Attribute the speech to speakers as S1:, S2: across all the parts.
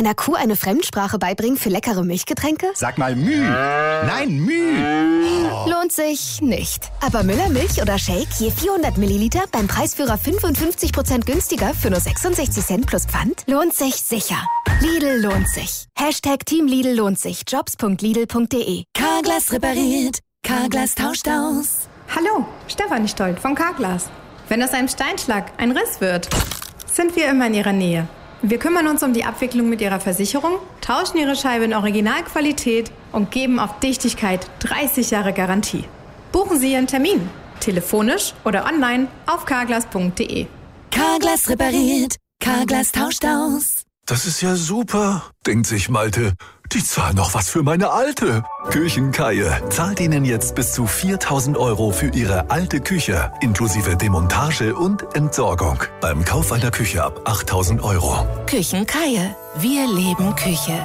S1: Einer Kuh eine Fremdsprache beibringen für leckere Milchgetränke?
S2: Sag mal Müh. Nein, Müh.
S1: Oh. Lohnt sich nicht. Aber Müller Milch oder Shake je 400 Milliliter beim Preisführer 55% günstiger für nur 66 Cent plus Pfand? Lohnt sich sicher. Lidl lohnt sich. Team Lidl lohnt sich. Jobs.lidl.de.
S3: Carglass repariert. Carglass tauscht aus.
S4: Hallo, Stefanie Stolt von Carglass. Wenn aus einem Steinschlag ein Riss wird, sind wir immer in Ihrer Nähe. Wir kümmern uns um die Abwicklung mit Ihrer Versicherung, tauschen Ihre Scheibe in Originalqualität und geben auf Dichtigkeit 30 Jahre Garantie. Buchen Sie Ihren Termin, telefonisch oder online auf carglass.de.
S3: Carglass repariert. Carglass tauscht aus.
S5: Das ist ja super, denkt sich Malte. Die zahlen noch was für meine alte. Küchenkaie zahlt Ihnen jetzt bis zu 4.000 € für Ihre alte Küche, inklusive Demontage und Entsorgung. Beim Kauf einer Küche ab 8.000 €.
S3: Küchenkaie. Wir leben Küche.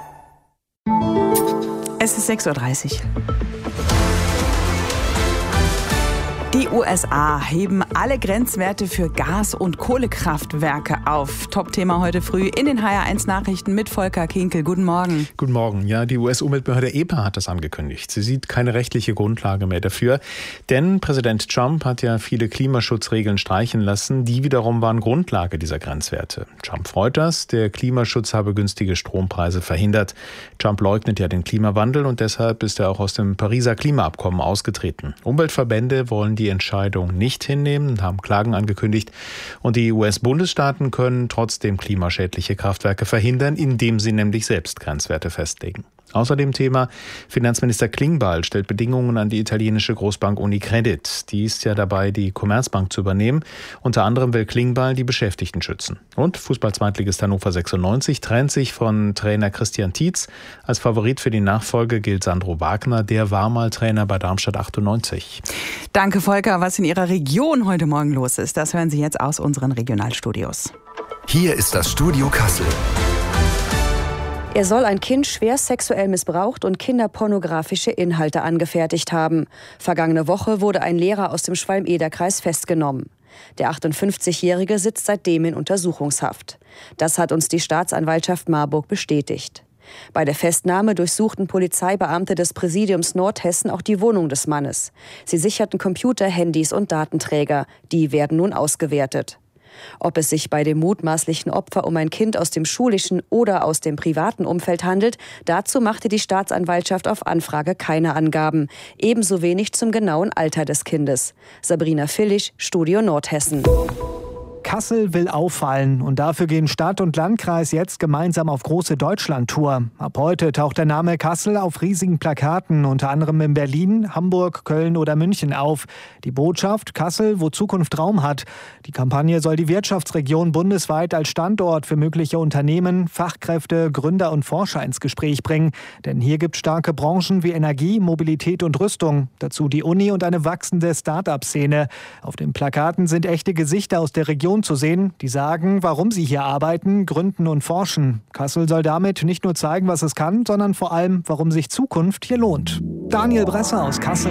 S6: Es ist 6:30 Uhr. Die USA heben alle Grenzwerte für Gas- und Kohlekraftwerke auf. Top-Thema heute früh in den HR1-Nachrichten mit Volker Kinkel. Guten Morgen.
S7: Guten Morgen. Ja, die US-Umweltbehörde EPA hat das angekündigt. Sie sieht keine rechtliche Grundlage mehr dafür. Denn Präsident Trump hat ja viele Klimaschutzregeln streichen lassen. Die wiederum waren Grundlage dieser Grenzwerte. Trump freut das. Der Klimaschutz habe günstige Strompreise verhindert. Trump leugnet ja den Klimawandel und deshalb ist er auch aus dem Pariser Klimaabkommen ausgetreten. Umweltverbände wollen die Entscheidung nicht hinnehmen und haben Klagen angekündigt. Und die US-Bundesstaaten können trotzdem klimaschädliche Kraftwerke verhindern, indem sie nämlich selbst Grenzwerte festlegen. Außerdem Thema: Finanzminister Klingbeil stellt Bedingungen an die italienische Großbank Unicredit. Die ist ja dabei, die Commerzbank zu übernehmen. Unter anderem will Klingbeil die Beschäftigten schützen. Und Fußball-Zweitligist Hannover 96 trennt sich von Trainer Christian Tietz. Als Favorit für die Nachfolge gilt Sandro Wagner. Der war mal Trainer bei Darmstadt 98.
S6: Danke, Volker. Was in Ihrer Region heute Morgen los ist, das hören Sie jetzt aus unseren Regionalstudios.
S5: Hier ist das Studio Kassel.
S8: Er soll ein Kind schwer sexuell missbraucht und kinderpornografische Inhalte angefertigt haben. Vergangene Woche wurde ein Lehrer aus dem Schwalm-Eder-Kreis festgenommen. Der 58-Jährige sitzt seitdem in Untersuchungshaft. Das hat uns die Staatsanwaltschaft Marburg bestätigt. Bei der Festnahme durchsuchten Polizeibeamte des Präsidiums Nordhessen auch die Wohnung des Mannes. Sie sicherten Computer, Handys und Datenträger. Die werden nun ausgewertet. Ob es sich bei dem mutmaßlichen Opfer um ein Kind aus dem schulischen oder aus dem privaten Umfeld handelt, dazu machte die Staatsanwaltschaft auf Anfrage keine Angaben. Ebenso wenig zum genauen Alter des Kindes. Sabrina Villig, Studio Nordhessen.
S9: Kassel will auffallen und dafür gehen Stadt und Landkreis jetzt gemeinsam auf große Deutschlandtour. Ab heute taucht der Name Kassel auf riesigen Plakaten, unter anderem in Berlin, Hamburg, Köln oder München auf. Die Botschaft: Kassel, wo Zukunft Raum hat. Die Kampagne soll die Wirtschaftsregion bundesweit als Standort für mögliche Unternehmen, Fachkräfte, Gründer und Forscher ins Gespräch bringen. Denn hier gibt es starke Branchen wie Energie, Mobilität und Rüstung. Dazu die Uni und eine wachsende Start-up-Szene. Auf den Plakaten sind echte Gesichter aus der Region zu sehen, die sagen, warum sie hier arbeiten, gründen und forschen. Kassel soll damit nicht nur zeigen, was es kann, sondern vor allem, warum sich Zukunft hier lohnt. Daniel Bresser aus Kassel.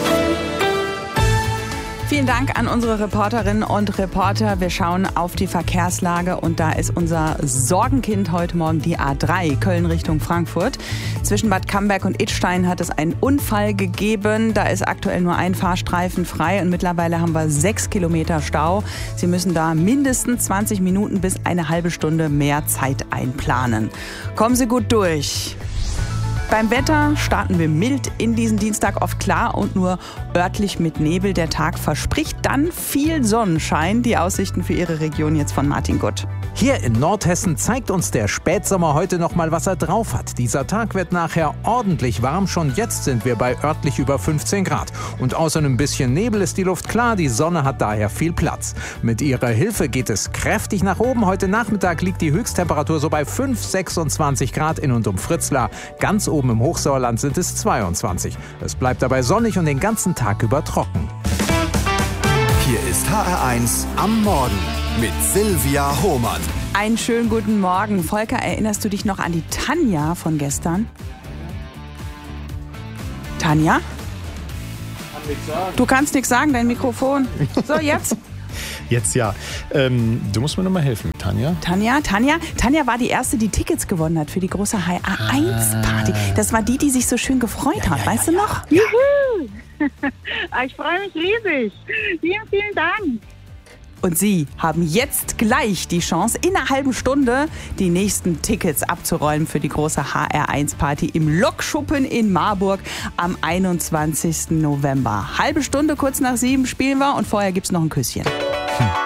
S6: Vielen Dank an unsere Reporterinnen und Reporter. Wir schauen auf die Verkehrslage und da ist unser Sorgenkind heute Morgen die A3, Köln Richtung Frankfurt. Zwischen Bad Camberg und Idstein hat es einen Unfall gegeben. Da ist aktuell nur ein Fahrstreifen frei und mittlerweile haben wir 6 Kilometer Stau. Sie müssen da mindestens 20 Minuten bis eine halbe Stunde mehr Zeit einplanen. Kommen Sie gut durch. Beim Wetter starten wir mild in diesen Dienstag, oft klar und nur örtlich mit Nebel. Der Tag verspricht dann viel Sonnenschein. Die Aussichten für Ihre Region jetzt von Martin Gutt.
S10: Hier in Nordhessen zeigt uns der Spätsommer heute noch mal, was er drauf hat. Dieser Tag wird nachher ordentlich warm. Schon jetzt sind wir bei örtlich über 15 Grad. Und außer einem bisschen Nebel ist die Luft klar. Die Sonne hat daher viel Platz. Mit ihrer Hilfe geht es kräftig nach oben. Heute Nachmittag liegt die Höchsttemperatur so bei 26 Grad in und um Fritzlar. Ganz oben im Hochsauerland sind es 22. Es bleibt dabei sonnig und den ganzen Tag über trocken.
S2: Hier ist HR1 am Morgen mit Silvia Hohmann.
S6: Einen schönen guten Morgen. Volker, erinnerst du dich noch an die Tanja von gestern? Tanja?
S11: Kann nichts sagen.
S6: Du kannst nichts sagen, dein Mikrofon. So, jetzt?
S7: Jetzt ja. Du musst mir noch mal helfen, Tanja.
S6: Tanja war die Erste, die Tickets gewonnen hat für die große HR1-Party. Das war die sich so schön gefreut hat, weißt du noch?
S11: Juhu! Ich freue mich riesig. Vielen, vielen Dank.
S6: Und Sie haben jetzt gleich die Chance, in einer halben Stunde die nächsten Tickets abzuräumen für die große HR1-Party im Lokschuppen in Marburg am 21. November. Halbe Stunde, kurz nach 7 spielen wir und vorher gibt's noch ein Küsschen.